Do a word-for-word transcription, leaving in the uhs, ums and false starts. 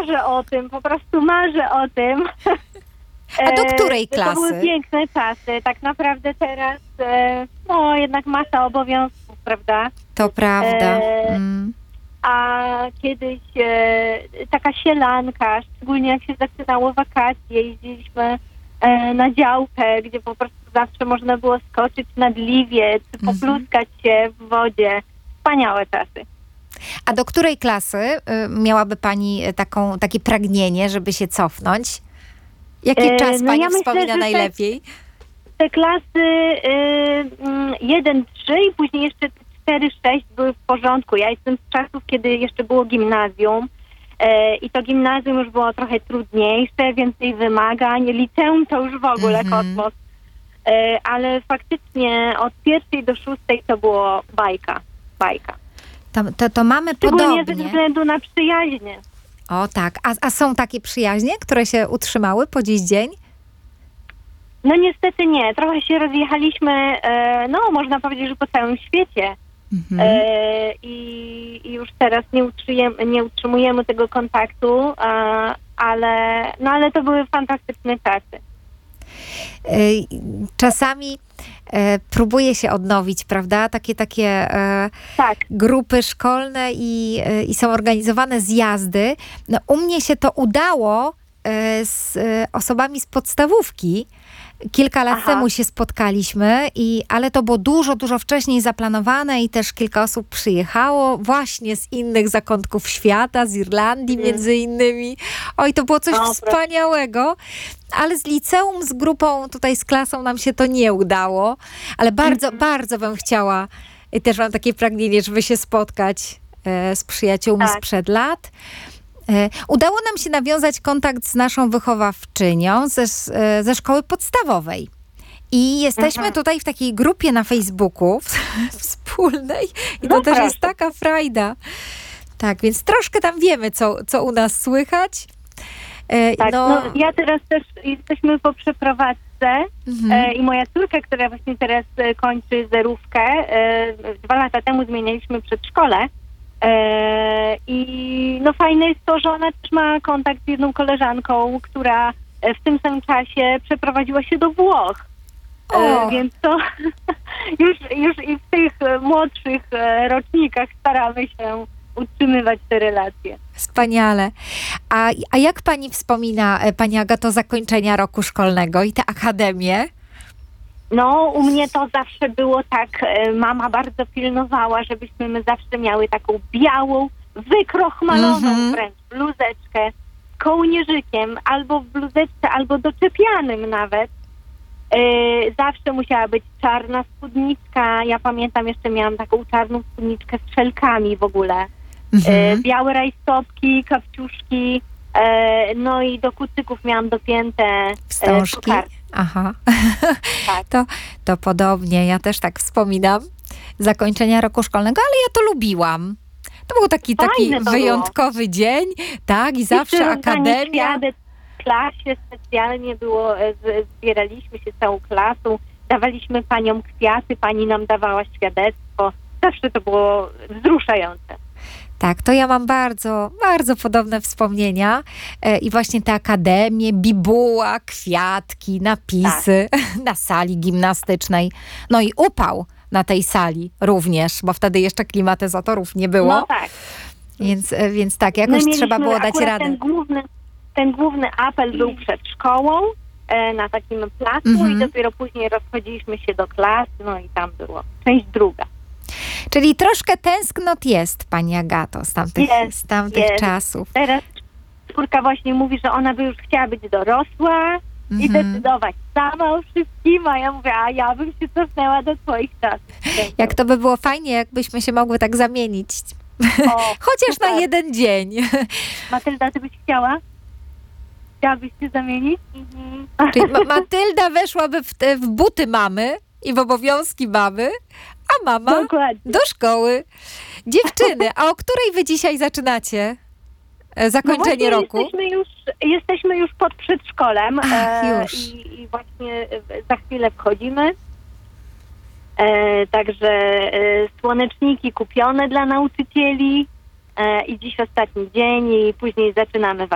marzę o tym, po prostu marzę o tym. A do której To klasy? były piękne czasy. Tak naprawdę teraz, e, no jednak masa obowiązków, prawda? To prawda. E, Mm. A kiedyś e, taka sielanka, szczególnie jak się zaczynało wakacje, jeździliśmy e, na działkę, gdzie po prostu zawsze można było skoczyć nad liwiec, popluskać się w wodzie. Wspaniałe czasy. A do której klasy y, miałaby pani taką, takie pragnienie, żeby się cofnąć? Jaki E, czas no pani ja myślę, wspomina że te- najlepiej? Te klasy jeden trzy i później jeszcze cztery sześć były w porządku. Ja jestem z czasów, kiedy jeszcze było gimnazjum e, i to gimnazjum już było trochę trudniejsze, więcej wymagań. Liceum to już w ogóle Mhm. kosmos. E, ale faktycznie od pierwszej do szóstej to było bajka. Bajka. To, to, to mamy Szczególnie ze podobnie. względu na przyjaźnie. O tak. A, a są takie przyjaźnie, które się utrzymały po dziś dzień? No niestety nie. Trochę się rozjechaliśmy, e, no można powiedzieć, że po całym świecie. Mhm. E, i, I już teraz nie utrzymujemy, nie utrzymujemy tego kontaktu, a, ale, no ale to były fantastyczne czasy. Y, Czasami e, próbuje się odnowić, prawda? Takie, takie e, Tak. grupy szkolne i, e, i są organizowane zjazdy. No, u mnie się to udało e, z e, osobami z podstawówki. Kilka lat Aha. temu się spotkaliśmy, i, ale to było dużo, dużo wcześniej zaplanowane i też kilka osób przyjechało właśnie z innych zakątków świata, z Irlandii Mhm. między innymi. Oj, to było coś O, proszę. wspaniałego, ale z liceum, z grupą, tutaj z klasą nam się to nie udało, ale bardzo, Mhm. bardzo bym chciała i też mam takie pragnienie, żeby się spotkać e, z przyjaciółmi Tak. sprzed lat. E, Udało nam się nawiązać kontakt z naszą wychowawczynią ze, s- e, ze szkoły podstawowej. I jesteśmy Mhm. tutaj w takiej grupie na Facebooku wspólnej i to No też proszę. jest taka frajda. Tak, więc troszkę tam wiemy, co, co u nas słychać. E, Tak, no, no, ja teraz też jesteśmy po przeprowadzce mhm. e, i moja córka, która właśnie teraz e, kończy zerówkę, e, dwa lata temu zmienialiśmy przedszkole e, i no fajne jest to, że ona też ma kontakt z jedną koleżanką, która e, w tym samym czasie przeprowadziła się do Włoch. E, O. więc to już, już i w tych e, młodszych e, rocznikach staramy się utrzymywać te relacje. Wspaniale. A, a jak pani wspomina, e, pani Agato, zakończenia roku szkolnego i tę akademię? No, u mnie to zawsze było tak, e, mama bardzo pilnowała, żebyśmy my zawsze miały taką białą, wykrochmaloną Mhm. wręcz bluzeczkę z kołnierzykiem, albo w bluzeczce, albo doczepianym nawet. E, zawsze musiała być czarna spódniczka. Ja pamiętam, jeszcze miałam taką czarną spódniczkę z szelkami w ogóle. E, Mhm. białe rajstopki, kapciuszki, e, no i do kucyków miałam dopięte e, Wstążki? kokardki. Aha. Tak. To, to podobnie. Ja też tak wspominam zakończenia roku szkolnego, ale ja to lubiłam. To był taki, taki Fajne to wyjątkowy dzień, tak, i zawsze Jeszcze rozdanie akademia. świadectw w klasie specjalnie było, e, z- zbieraliśmy się całą klasą, dawaliśmy paniom kwiaty, pani nam dawała świadectwo. Zawsze to było wzruszające. Tak, to ja mam bardzo, bardzo podobne wspomnienia. E, I właśnie te akademie, bibuła, kwiatki, napisy na sali gimnastycznej. No i upał na tej sali również, bo wtedy jeszcze klimatyzatorów nie było. No tak. Więc, e, więc tak, My jakoś mieliśmy trzeba było dać akurat radę. Ten główny, ten główny apel był przed szkołą, e, na takim placu Mhm. i dopiero później rozchodziliśmy się do klas, no i tam było część druga. Czyli troszkę tęsknot jest, pani Agato, z tamtych, Jest, z tamtych jest. czasów. Teraz córka właśnie mówi, że ona by już chciała być dorosła i Mhm. decydować sama o wszystkim, a ja mówię, a ja bym się cofnęła do twoich czasów. Jak to by było fajnie, jakbyśmy się mogły tak zamienić. O, Chociaż super. na jeden dzień. Matylda, ty byś chciała? Chciałabyś się zamienić? Mhm. Czyli Ma- Matylda weszłaby w, te, w buty mamy i w obowiązki mamy, a mama Dokładnie. do szkoły. Dziewczyny, a o której wy dzisiaj zaczynacie e, No zakończenie właśnie roku? Jesteśmy już, jesteśmy już pod przedszkolem Ach, e, już. I, i właśnie e, za chwilę wchodzimy. E, także e, słoneczniki kupione dla nauczycieli e, i dziś ostatni dzień i później zaczynamy wakacje.